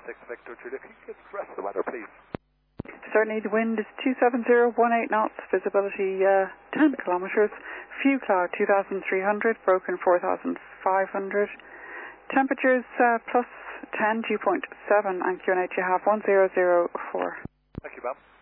6 Victor Julia. Can you give the rest of the weather, please? Certainly, the wind is 270, 18 knots, visibility 10 kilometres, few cloud 2,300, broken 4,500, temperatures plus 10, dew point 7, and QNH you have 1004. Thank you, ma'am.